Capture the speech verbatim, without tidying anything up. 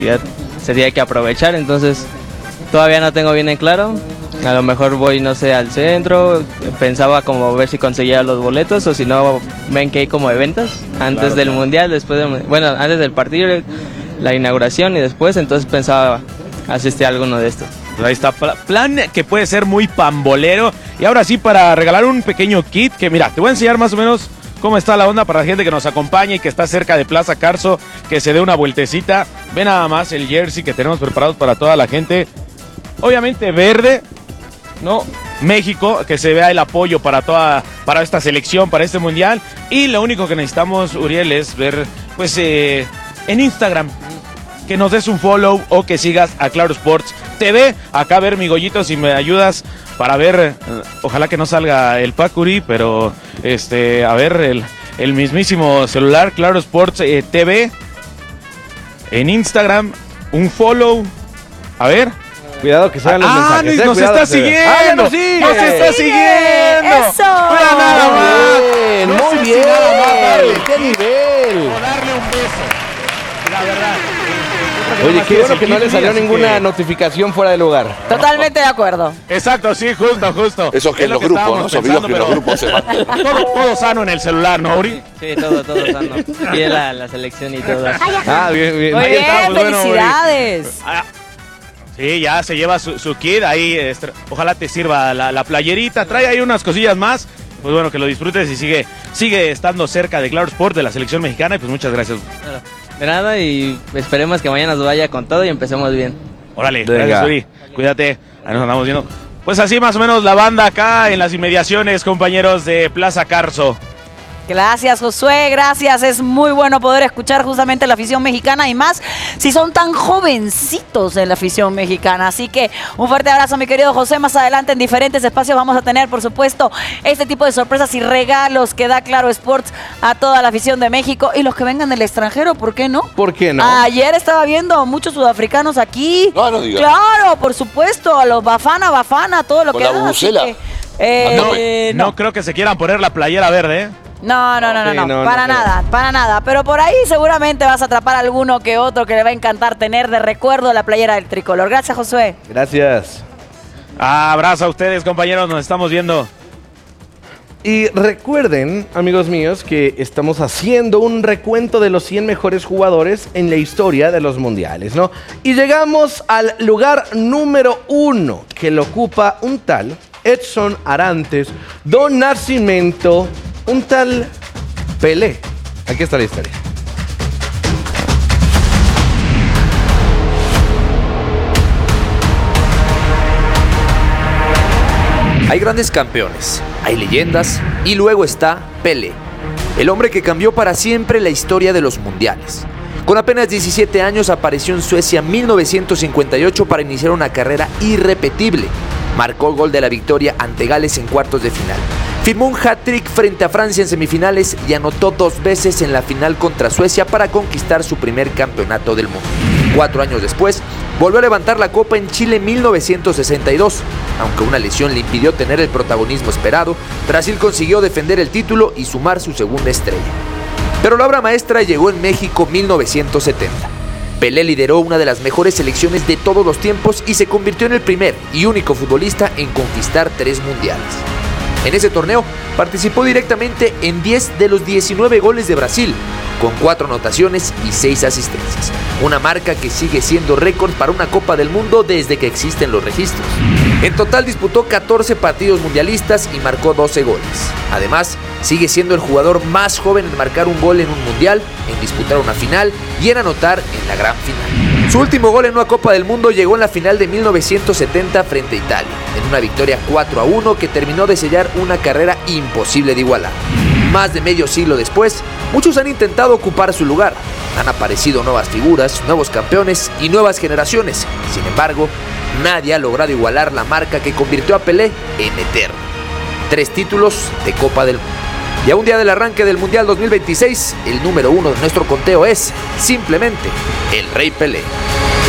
sería que aprovechar, entonces todavía no tengo bien en claro. A lo mejor voy, no sé, al centro, pensaba como ver si conseguía los boletos o si no, ven que hay como eventos antes claro, del claro. mundial, después del, bueno, antes del partido, la inauguración y después, entonces pensaba asistir a alguno de estos. Ahí está, plan que puede ser muy pambolero. Y ahora sí, para regalar un pequeño kit, que mira, te voy a enseñar más o menos cómo está la onda para la gente que nos acompaña y que está cerca de Plaza Carso, que se dé una vueltecita. Ve nada más el jersey que tenemos preparados para toda la gente. Obviamente verde, ¿no? México, que se vea el apoyo para toda, para esta selección, para este mundial. Y lo único que necesitamos, Uriel, es ver, pues, eh, en Instagram, que nos des un follow o que sigas a Claro Sports T V. Acá a ver, mi Goyito, si me ayudas para ver, eh, ojalá que no salga el Pacuri, pero este, a ver, el, el mismísimo celular, Claro Sports eh, T V. En Instagram, un follow. A ver. Cuidado que salgan los ah, mensajes. Ah, nos eh, está siguiendo. ¡Ah, ya nos sigue! ¡Nos está siguiendo! ¡Eso! ¡Mira nada más! Bien, No muy sé bien. si nada más darle ¡Qué nivel! o darle un beso. La verdad. Oye, qué bueno que no le salió ninguna notificación fuera de lugar. Totalmente de acuerdo. Exacto, sí, justo, justo. Esos que en los grupos, ¿no? Esos videos que en los grupos se van. Todo, todo sano en el celular, ¿no, Uri? Sí, todo, todo sano. Y la, la selección y todo. Ah, bien, bien. Muy Ahí bien, está, pues, bueno, felicidades. Ah, sí, ya se lleva su, su kit. Ahí, este, ojalá te sirva la, la playerita. Trae ahí unas cosillas más. Pues bueno, que lo disfrutes y sigue, sigue estando cerca de Claro Sport, de la selección mexicana. Y pues muchas gracias. De nada y esperemos que mañana nos vaya con todo y empecemos bien. Órale, Venga. gracias, Uri. Cuídate. Ahí nos andamos viendo. Pues así más o menos la banda acá en las inmediaciones, compañeros de Plaza Carso. Gracias, Josué, gracias. Es muy bueno poder escuchar justamente la afición mexicana y más si son tan jovencitos en la afición mexicana. Así que un fuerte abrazo, mi querido José. Más adelante en diferentes espacios vamos a tener, por supuesto, este tipo de sorpresas y regalos que da Claro Sports a toda la afición de México y los que vengan del extranjero, ¿por qué no? ¿Por qué no? Ayer estaba viendo muchos sudafricanos aquí. No, no digas. Claro, por supuesto, a los Bafana, Bafana, todo lo Con que la da, así bubucela. que, eh, No, no creo que se quieran poner la playera verde, ¿eh? No, no, no, no, Sí, no, no, para no, nada, para nada. Pero por ahí seguramente vas a atrapar a alguno que otro que le va a encantar tener de recuerdo la playera del tricolor. Gracias, Josué. Gracias. Abrazo a ustedes, compañeros, nos estamos viendo. Y recuerden, amigos míos, que estamos haciendo un recuento de los cien mejores jugadores en la historia de los mundiales, ¿no? Y llegamos al lugar número uno, que lo ocupa un tal Edson Arantes do Nascimento, un tal Pelé. Aquí está la historia. Hay grandes campeones, hay leyendas y luego está Pelé, el hombre que cambió para siempre la historia de los mundiales. Con apenas diecisiete años apareció en Suecia mil novecientos cincuenta y ocho para iniciar una carrera irrepetible. Marcó el gol de la victoria ante Gales en cuartos de final. Firmó un hat-trick frente a Francia en semifinales y anotó dos veces en la final contra Suecia para conquistar su primer campeonato del mundo. Cuatro años después, volvió a levantar la copa en Chile en mil novecientos sesenta y dos. Aunque una lesión le impidió tener el protagonismo esperado, Brasil consiguió defender el título y sumar su segunda estrella. Pero la obra maestra llegó en México mil novecientos setenta. Pelé lideró una de las mejores selecciones de todos los tiempos y se convirtió en el primer y único futbolista en conquistar tres mundiales. En ese torneo participó directamente en diez de los diecinueve goles de Brasil, con cuatro anotaciones y seis asistencias. Una marca que sigue siendo récord para una Copa del Mundo desde que existen los registros. En total disputó catorce partidos mundialistas y marcó doce goles. Además, sigue siendo el jugador más joven en marcar un gol en un mundial, en disputar una final y en anotar en la gran final. Su último gol en una Copa del Mundo llegó en la final de mil novecientos setenta frente a Italia, en una victoria cuatro a uno que terminó de sellar una carrera imposible de igualar. Más de medio siglo después, muchos han intentado ocupar su lugar. Han aparecido nuevas figuras, nuevos campeones y nuevas generaciones. Sin embargo, nadie ha logrado igualar la marca que convirtió a Pelé en eterno. Tres títulos de Copa del Mundo. Y a un día del arranque del Mundial dos mil veintiséis, el número uno de nuestro conteo es simplemente el Rey Pelé.